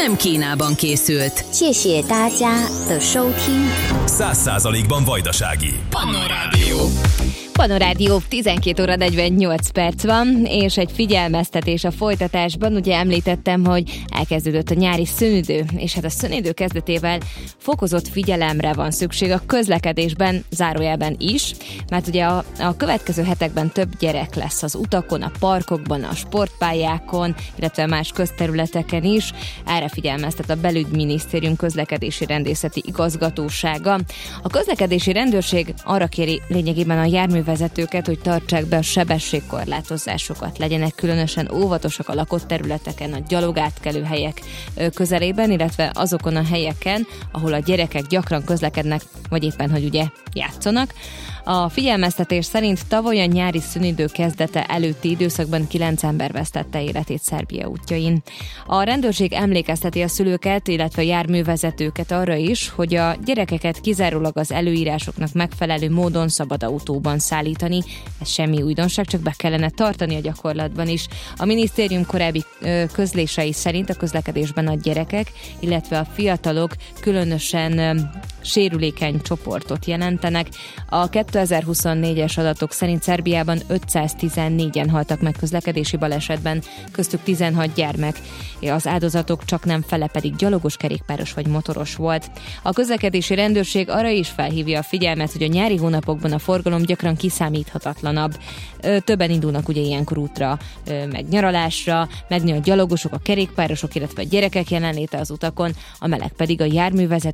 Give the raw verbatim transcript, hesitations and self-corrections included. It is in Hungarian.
nem Kínában készült. 谢谢大家的收听. Száz százalékban vajdasági. Panorádió. Panorádió, tizenkét óra negyvennyolc perc van, és egy figyelmeztetés a folytatásban. Ugye említettem, hogy elkezdődött a nyári szünidő, és hát a szünidő kezdetével fokozott figyelemre van szükség a közlekedésben, zárójelben is, mert ugye a, a következő hetekben több gyerek lesz az utakon, a parkokban, a sportpályákon, illetve más közterületeken is. Erre figyelmeztet a Belügyminisztérium közlekedési rendészeti igazgatósága. A közlekedési rendőrség arra kéri lényegében a járművezetőket, vezetőket, hogy tartsák be a sebességkorlátozásokat, legyenek különösen óvatosak a lakott területeken, a gyalogátkelő helyek közelében, illetve azokon a helyeken, ahol a gyerekek gyakran közlekednek, vagy éppen, hogy ugye játszanak. A figyelmeztetés szerint tavaly a nyári szünidő kezdete előtti időszakban kilenc ember vesztette életét Szerbia útjain. A rendőrség emlékezteti a szülőket, illetve a járművezetőket arra is, hogy a gyerekeket kizárólag az előírásoknak megfelelő módon szabad autóban szállítani. Ez semmi újdonság, csak be kellene tartani a gyakorlatban is. A minisztérium korábbi közlései szerint a közlekedésben a gyerekek, illetve a fiatalok különösen sérülékeny csoportot jelentenek. A kétezer-huszonnégyes adatok szerint Szerbiában ötszáztizennégyen haltak meg közlekedési balesetben, köztük tizenhat gyermek. Az áldozatok csaknem fele pedig gyalogos, kerékpáros vagy motoros volt. A közlekedési rendőrség arra is felhívja a figyelmet, hogy a nyári hónapokban a forgalom gyakran kiszámíthatatlanabb. Többen indulnak ugye ilyenkor útra, meg nyaralásra, megnő a gyalogosok, a kerékpárosok, illetve a gyerekek jelenléte az utakon, a meleg pedig a járművezetők